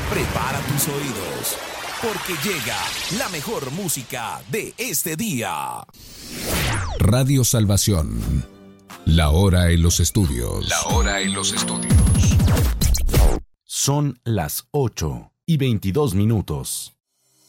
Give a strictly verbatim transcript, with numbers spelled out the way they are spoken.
Prepara tus oídos, porque llega la mejor música de este día. Radio Salvación. La hora en los estudios. La hora en los estudios. Son las ocho y veintidós minutos.